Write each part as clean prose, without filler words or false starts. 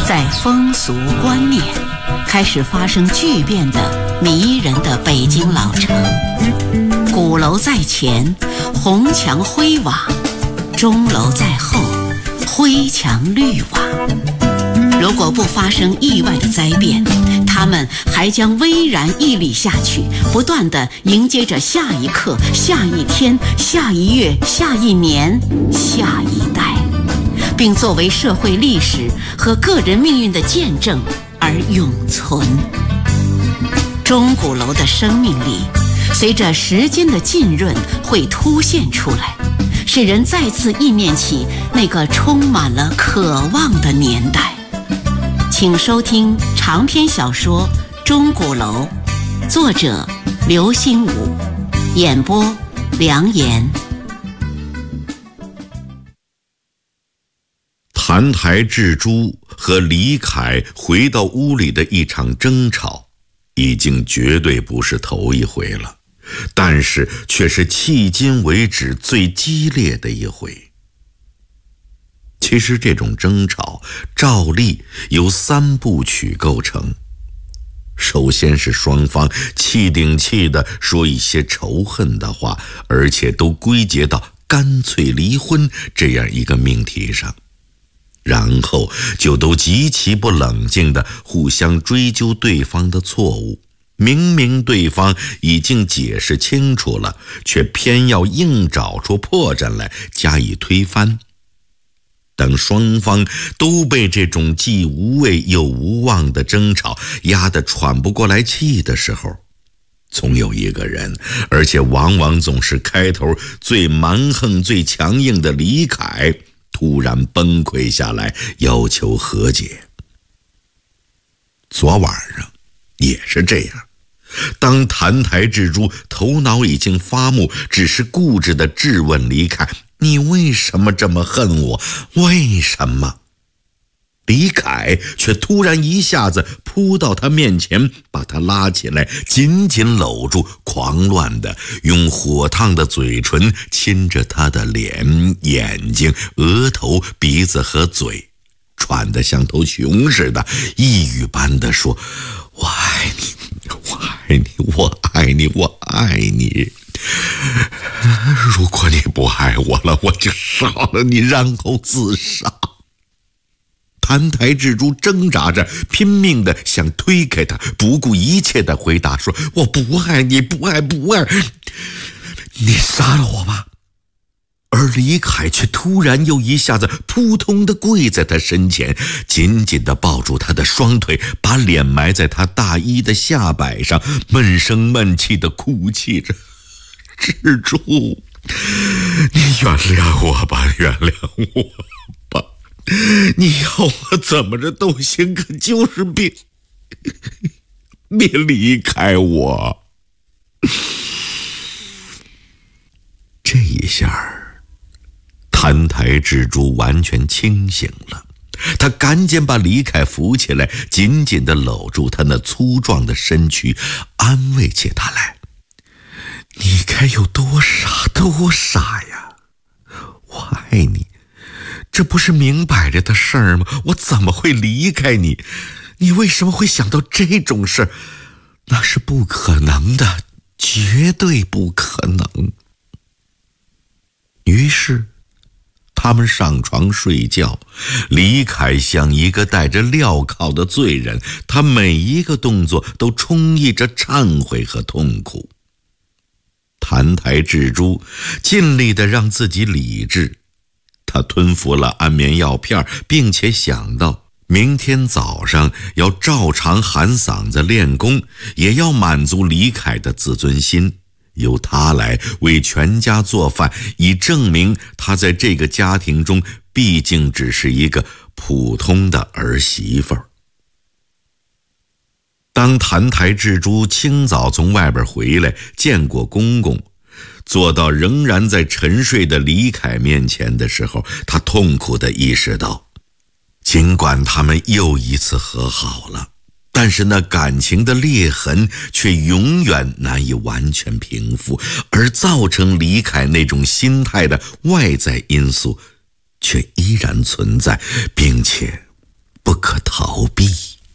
在风俗观念开始发生巨变的迷人的北京老城，鼓楼在前，红墙灰瓦；钟楼在后，灰墙绿瓦。如果不发生意外的灾变，他们还将巍然屹立下去，不断地迎接着下一刻、下一天、下一月、下一年、下一代，并作为社会历史和个人命运的见证而永存。钟鼓楼的生命力随着时间的浸润会凸现出来，使人再次忆念起那个充满了渴望的年代。请收听长篇小说《钟鼓楼》，作者刘心武，演播梁岩。 谭台智珠和李凯回到屋里的一场争吵，已经绝对不是头一回了，但是却是迄今为止最激烈的一回。其实这种争吵照例由3部曲构成。首先是双方气顶气地说一些仇恨的话，而且都归结到干脆离婚这样一个命题上，然后就都极其不冷静地互相追究对方的错误。明明对方已经解释清楚了，却偏要硬找出破绽来加以推翻。等双方都被这种既无谓又无望的争吵压得喘不过来气的时候，总有一个人，而且往往总是开头最蛮横最强硬的李凯，突然崩溃下来，要求和解。昨晚上也是这样，当谭台智珠头脑已经发木，只是固执地质问李凯，你为什么这么恨我？为什么？李凯却突然一下子扑到他面前，把他拉起来，紧紧搂住，狂乱地用火烫的嘴唇亲着他的脸、眼睛、额头、鼻子和嘴，喘得像头熊似的，一语般地说：我爱你，我爱你，我爱你，我爱你。如果你不爱我了，我就杀了你，然后自杀。谭台智珠挣扎着，拼命地想推开他，不顾一切地回答说：我不爱你，不爱，不爱，你杀了我吧。而李凯却突然又一下子扑通地跪在他身前，紧紧地抱住他的双腿，把脸埋在他大衣的下摆上，闷声闷气地哭泣着：智珠，你原谅我吧，原谅我吧，你要我怎么着都行，可就是别离开我。这一下谭台智珠完全清醒了，他赶紧把李凯扶起来，紧紧地搂住他那粗壮的身躯，安慰起他来：你该有多傻多傻呀！我爱你，这不是明摆着的事儿吗？我怎么会离开你？你为什么会想到这种事儿？那是不可能的，绝对不可能。于是他们上床睡觉，李凯像一个带着镣铐的罪人，他每一个动作都充溢着忏悔和痛苦。谭台智珠尽力地让自己理智，他吞服了安眠药片，并且想到明天早上要照常喊嗓子练功，也要满足李凯的自尊心，由他来为全家做饭，以证明他在这个家庭中毕竟只是一个普通的儿媳妇儿。当谭台智珠清早从外边回来，见过公公，坐到仍然在沉睡的李凯面前的时候，他痛苦地意识到，尽管他们又一次和好了，但是那感情的裂痕却永远难以完全平复，而造成李凯那种心态的外在因素却依然存在，并且不可逃逃避。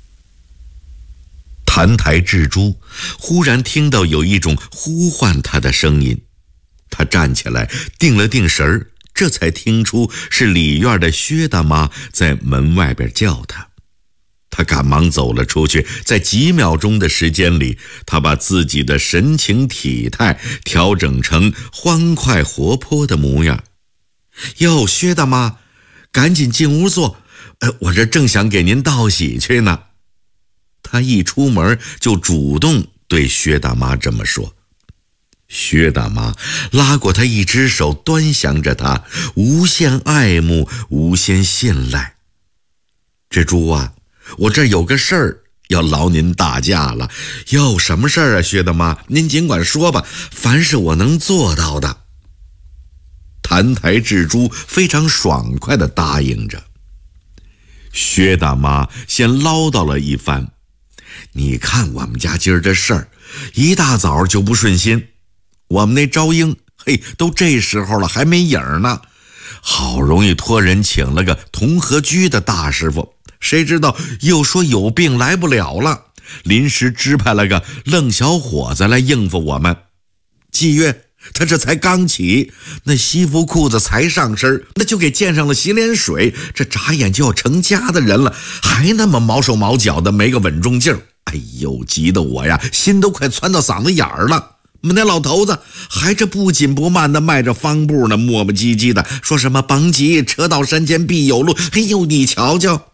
澹台智珠忽然听到有一种呼唤他的声音，他站起来定了定神儿，这才听出是里院的薛大妈在门外边叫他。他赶忙走了出去，在几秒钟的时间里，他把自己的神情体态调整成欢快活泼的模样。哟，薛大妈，赶紧进屋坐，我这正想给您道喜去呢。他一出门就主动对薛大妈这么说。薛大妈拉过他一只手，端详着他，无限爱慕，无限信赖。蜘蛛啊，我这有个事儿要劳您大驾了。哟，什么事儿啊，薛大妈？您尽管说吧，凡是我能做到的。澹台智珠非常爽快地答应着。薛大妈先唠叨了一番，你看我们家今儿这事儿，一大早就不顺心。我们那招英，都这时候了还没影呢。好容易托人请了个同和居的大师傅，谁知道又说有病来不了了，临时支派了个愣小伙子来应付我们。季月他这才刚起，那西服裤子才上身，那就给溅上了洗脸水，这眨眼就要成家的人了，还那么毛手毛脚的，没个稳重劲儿。哎呦，急得我呀心都快窜到嗓子眼儿了。我们那老头子还这不紧不慢的迈着方步呢，磨磨唧唧的说什么甭急，车到山前必有路。哎呦，你瞧瞧。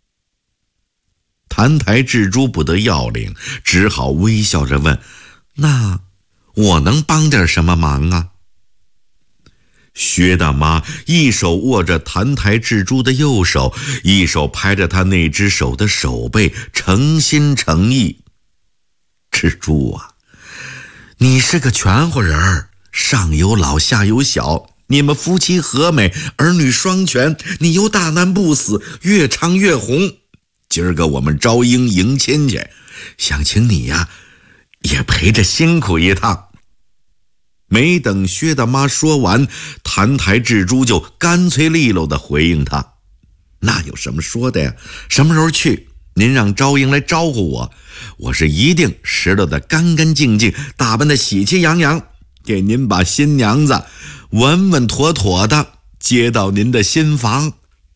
澹台智珠不得要领，只好微笑着问，那我能帮点什么忙啊？薛大妈一手握着澹台智珠的右手，一手拍着她那只手的手背，诚心诚意。智珠啊，你是个全乎人儿，上有老下有小，你们夫妻和美，儿女双全，你又大难不死，越长越红。今儿个我们招英迎亲去，想请你呀也陪着辛苦一趟。没等薛大妈说完，澹台智珠就干脆利落地回应他，那有什么说的呀？什么时候去，您让招英来招呼我，我是一定拾掇得干干净净，打扮得喜气洋洋，给您把新娘子稳稳妥妥的接到您的新房。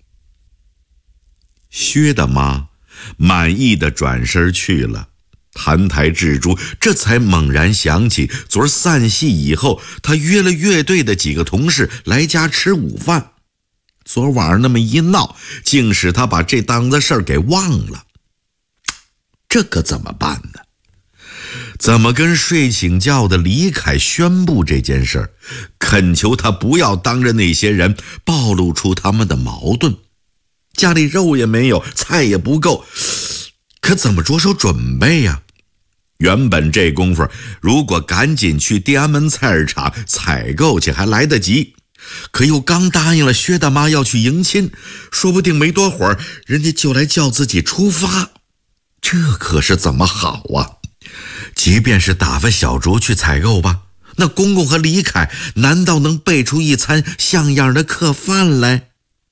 薛大妈满意的转身去了。澹台智珠这才猛然想起，昨儿散戏以后，他约了乐队的几个同事来家吃午饭。昨晚上那么一闹，竟使他把这档子事儿给忘了。这可怎么办呢？怎么跟睡醒觉的李凯宣布这件事儿，恳求他不要当着那些人暴露出他们的矛盾？家里肉也没有，菜也不够，可怎么着手准备呀？原本这功夫如果赶紧去地安门菜市场采购去还来得及，可又刚答应了薛大妈要去迎亲，说不定没多会儿人家就来叫自己出发，这可是怎么好啊？即便是打发小竹去采购吧，那公公和李凯难道能备出一餐像样的客饭来？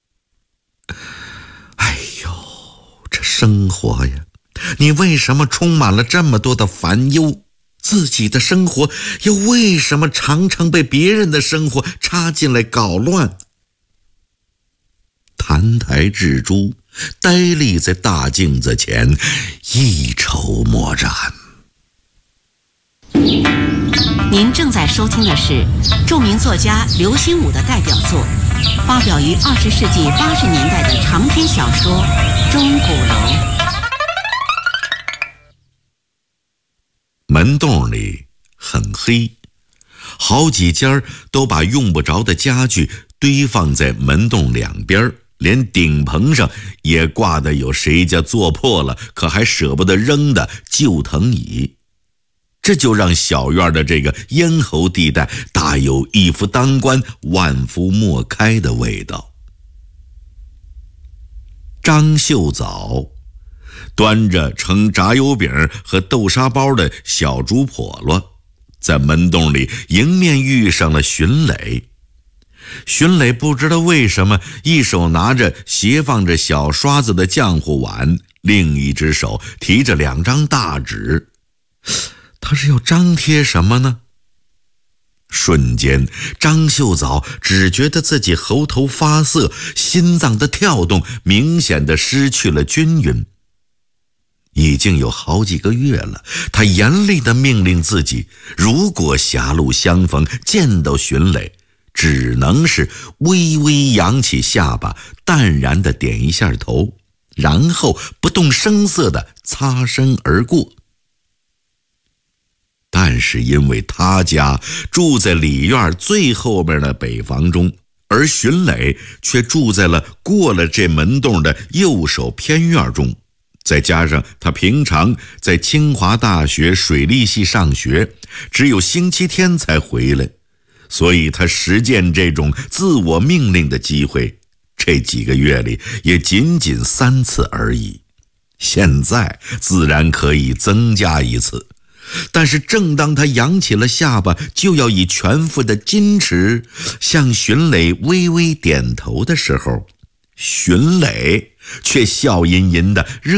哎呦，这生活呀，你为什么充满了这么多的烦忧？自己的生活又为什么常常被别人的生活插进来搞乱？澹台智珠呆立在大镜子前，一筹莫展。 您正在收听的是著名作家刘心武的代表作，发表于20世纪80年代的长篇小说《钟鼓楼》。 门洞里很黑，好几家都把用不着的家具堆放在门洞两边，连顶棚上也挂的有谁家做破了可还舍不得扔的旧藤椅。这就让小院的这个咽喉地带大有一夫当关万夫莫开的味道。张秀藻端着盛炸油饼和豆沙包的小竹笸箩，在门洞里迎面遇上了荀磊。 荀磊不知道为什么一手拿着斜放着小刷子的浆糊碗，另一只手提着2张大纸，他是要张贴什么呢？瞬间，张秀藻只觉得自己喉头发涩，心脏的跳动明显地失去了均匀。已经有好几个月了，他严厉地命令自己，如果狭路相逢见到荀磊，只能是微微扬起下巴，淡然地点一下头，然后不动声色地擦身而过。但是因为他家住在里院最后面的北房中，而荀磊却住在了过了这门洞的右手偏院中，再加上他平常在清华大学水利系上学，只有星期天才回来，所以他实践这种自我命令的机会，这几个月里也仅仅3次而已。现在自然可以增加1次。但是正当他扬起了下巴，就要以全副的矜持向荀磊微微点头的时候，荀磊却笑吟吟的